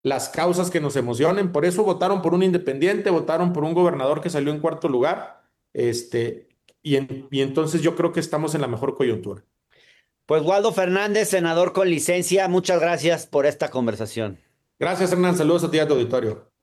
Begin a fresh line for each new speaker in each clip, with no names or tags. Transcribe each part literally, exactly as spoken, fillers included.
las causas que nos emocionen. Por eso votaron por un independiente, votaron por un gobernador que salió en cuarto lugar. Este, y, en- y entonces yo creo que estamos en la mejor coyuntura.
Pues Waldo Fernández, senador con licencia, muchas gracias por esta conversación.
Gracias, Hernán. Saludos a ti y a tu auditorio.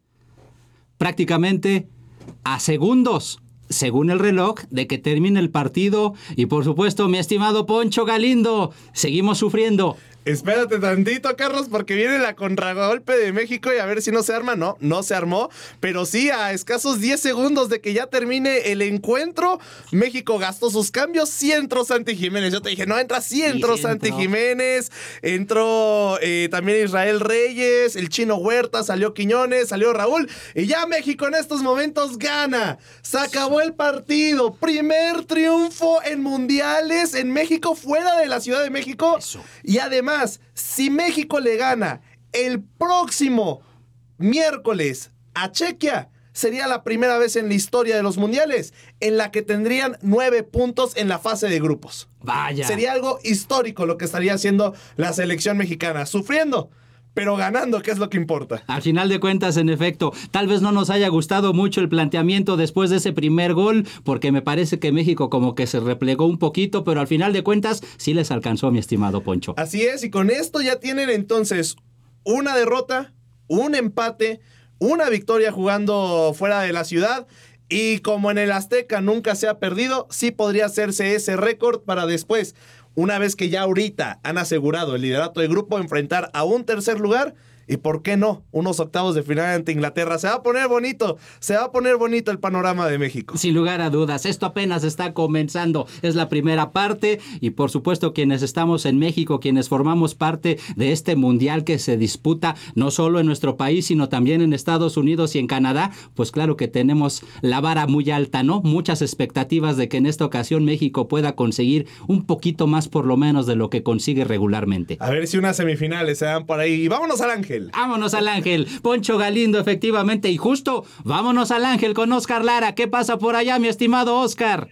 Prácticamente a segundos, según el reloj, de que termine el partido. Y por supuesto, mi estimado Poncho Galindo, seguimos sufriendo.
Espérate tantito, Carlos, porque viene la contragolpe de México y a ver si no se arma. No, no se armó, pero sí, a escasos diez segundos de que ya termine el encuentro, México gastó sus cambios. Sí entró Santi Jiménez. Yo te dije, no entra, sí entró
Sí
Santi
entró.
Jiménez. Entró eh, también Israel Reyes, el Chino Huerta, salió Quiñones, salió Raúl. Y ya México en estos momentos gana. Se acabó el partido. Primer triunfo en mundiales en México, fuera de la Ciudad de México.
Eso.
Y además, si México le gana el próximo miércoles a Chequia, sería la primera vez en la historia de los mundiales en la que tendrían nueve puntos en la fase de grupos.
Vaya.
Sería algo histórico lo que estaría haciendo la selección mexicana, sufriendo, pero ganando, que es lo que importa.
Al final de cuentas, en efecto, tal vez no nos haya gustado mucho el planteamiento después de ese primer gol, porque me parece que México como que se replegó un poquito, pero al final de cuentas sí les alcanzó, mi estimado Poncho.
Así es, y con esto ya tienen entonces una derrota, un empate, una victoria jugando fuera de la ciudad. Y como en el Azteca nunca se ha perdido, sí podría hacerse ese récord para después, una vez que ya ahorita han asegurado el liderato del grupo, enfrentar a un tercer lugar. Y por qué no, unos octavos de final ante Inglaterra. Se va a poner bonito, se va a poner bonito el panorama de México.
Sin lugar a dudas, esto apenas está comenzando, es la primera parte y por supuesto quienes estamos en México, quienes formamos parte de este mundial que se disputa no solo en nuestro país, sino también en Estados Unidos y en Canadá, pues claro que tenemos la vara muy alta, ¿no? Muchas expectativas de que en esta ocasión México pueda conseguir un poquito más por lo menos de lo que consigue regularmente.
A ver si unas semifinales se dan por ahí. Y vámonos al Ángel.
Vámonos al Ángel, Poncho Galindo, efectivamente, y justo, vámonos al Ángel con Oscar Lara. ¿Qué pasa por allá, mi estimado Oscar?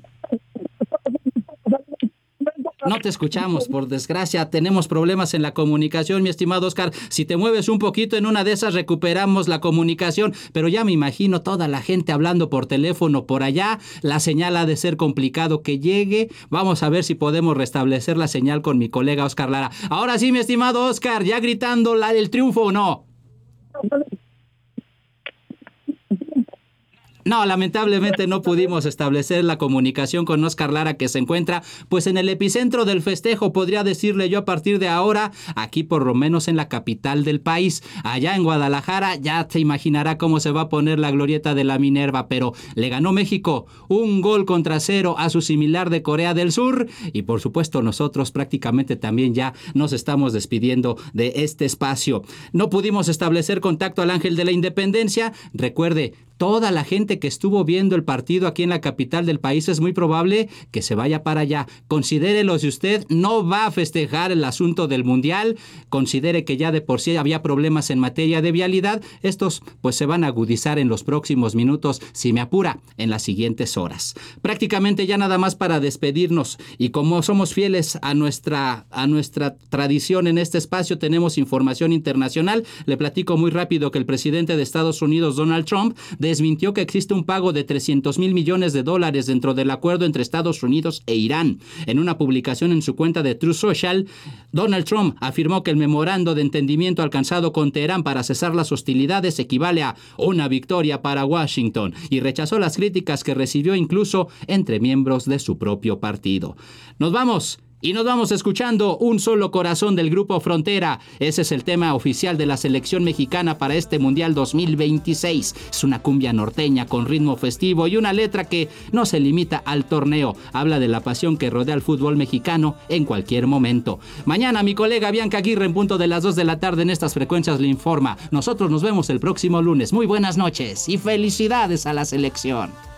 No te escuchamos, por desgracia, tenemos problemas en la comunicación, mi estimado Oscar. Si te mueves un poquito en una de esas recuperamos la comunicación, pero ya me imagino toda la gente hablando por teléfono por allá. La señal ha de ser complicado que llegue. Vamos a ver si podemos restablecer la señal con mi colega Oscar Lara. Ahora sí, mi estimado Oscar, ya gritando la, el triunfo o no. No, lamentablemente no pudimos establecer la comunicación con Oscar Lara, que se encuentra pues en el epicentro del festejo, podría decirle yo a partir de ahora, aquí por lo menos en la capital del país. Allá en Guadalajara ya te imaginará cómo se va a poner la glorieta de la Minerva, pero le ganó México un gol contra cero a su similar de Corea del Sur y por supuesto nosotros prácticamente también ya nos estamos despidiendo de este espacio. No pudimos establecer contacto al Ángel de la Independencia. Recuerde, toda la gente que estuvo viendo el partido aquí en la capital del país es muy probable que se vaya para allá. Considérelo, si usted no va a festejar el asunto del mundial, considere que ya de por sí había problemas en materia de vialidad. Estos pues se van a agudizar en los próximos minutos, si me apura, en las siguientes horas. Prácticamente ya nada más para despedirnos, y como somos fieles a nuestra, a nuestra tradición en este espacio, tenemos información internacional. Le platico muy rápido que el presidente de Estados Unidos, Donald Trump, desmintió que existe un pago de trescientos mil millones de dólares dentro del acuerdo entre Estados Unidos e Irán. En una publicación en su cuenta de Truth Social, Donald Trump afirmó que el memorando de entendimiento alcanzado con Teherán para cesar las hostilidades equivale a una victoria para Washington y rechazó las críticas que recibió incluso entre miembros de su propio partido. Nos vamos. Y nos vamos escuchando Un Solo Corazón del Grupo Frontera. Ese es el tema oficial de la selección mexicana para este Mundial dos mil veintiséis. Es una cumbia norteña con ritmo festivo y una letra que no se limita al torneo. Habla de la pasión que rodea al fútbol mexicano en cualquier momento. Mañana mi colega Bianca Aguirre en punto de las dos de la tarde en estas frecuencias le informa. Nosotros nos vemos el próximo lunes. Muy buenas noches y felicidades a la selección.